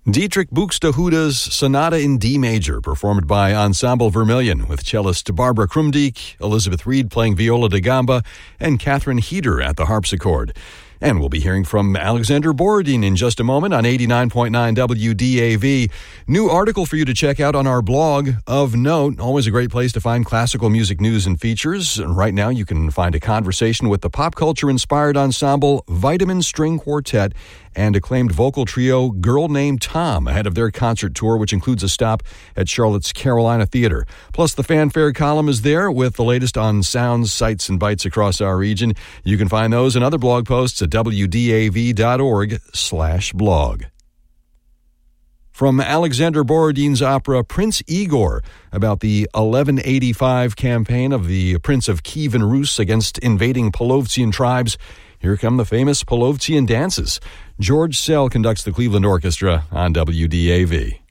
Dietrich Buxtehude's Sonata in D Major, performed by Ensemble Vermilion, with cellist Barbara Krumdieck, Elizabeth Reed playing viola da gamba, and Catherine Heater at the harpsichord. And we'll be hearing from Alexander Borodin in just a moment on 89.9 WDAV. New article for you to check out on our blog. Of note, always a great place to find classical music news and features. And right now you can find a conversation with the pop culture-inspired ensemble Vitamin String Quartet and acclaimed vocal trio Girl Named Tom ahead of their concert tour, which includes a stop at Charlotte's Carolina Theater. Plus, the fanfare column is there with the latest on sounds, sights, and bites across our region. You can find those and other blog posts at wdav.org/blog. From Alexander Borodin's opera Prince Igor, about the 1185 campaign of the Prince of Kievan Rus against invading Polovtsian tribes, here come the famous Polovtsian dances. George Sell conducts the Cleveland Orchestra on WDAV.